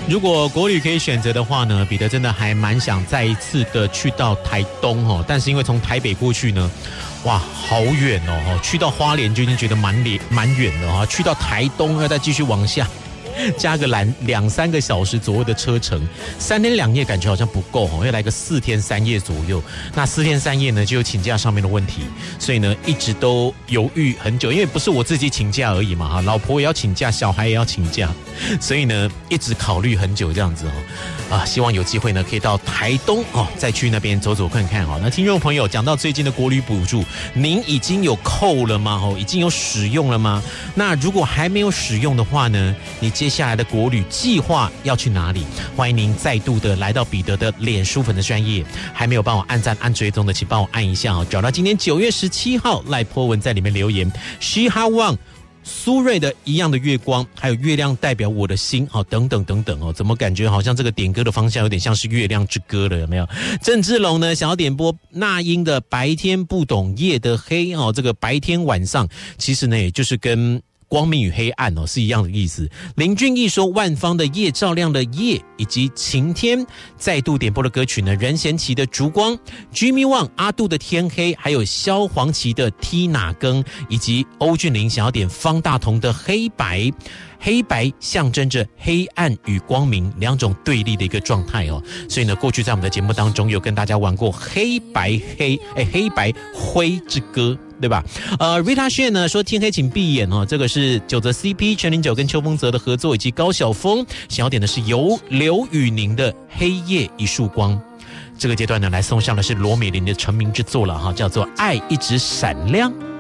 如果国旅可以选择的话呢，彼得真的还蛮想再一次的去到台东哦，但是因为从台北过去呢，哇，好远哦，去到花莲就已经觉得蛮远了哈，去到台东要再继续往下。加个2-3个小时左右的车程，3天2夜感觉好像不够哦，要来个4天3夜左右。那4天3夜呢，就有请假上面的问题，所以呢一直都犹豫很久，因为不是我自己请假而已嘛，哈，老婆也要请假，小孩也要请假，所以呢一直考虑很久这样子哦。希望有机会呢可以到台东哦，再去那边走走看看哦。那听众朋友讲到最近的国旅补助，您已经有扣了吗？已经有使用了吗？那如果还没有使用的话呢，你接下来的国旅计划要去哪里？欢迎您再度的来到彼得的脸书粉的专页，还没有帮我按赞按追踪的，请帮我按一下哦。找到今天9月17号赖po文在里面留言，西哈旺苏芮的一样的月光，还有月亮代表我的心等等等等怎么感觉好像这个点歌的方向有点像是月亮之歌了，有没有？郑志龙呢想要点播那英的白天不懂夜的黑这个白天晚上其实呢也就是跟光明与黑暗是一样的意思。林俊逸说万芳的夜照亮的夜，以及晴天再度点播的歌曲呢，任贤齐的烛光， Jimmy Wang 阿杜的天黑，还有萧煌奇的踢哪更，以及欧俊霖想要点方大同的黑白。黑白象征着黑暗与光明两种对立的一个状态所以呢过去在我们的节目当中有跟大家玩过黑白灰之歌，对吧？Rita 炫呢说天黑请闭眼这个是九泽 CP 陈零九跟邱锋泽的合作，以及高晓峰想要点的是由刘宇宁的黑夜一束光。这个阶段呢来送上的是罗美玲的成名之作了叫做爱一直闪亮。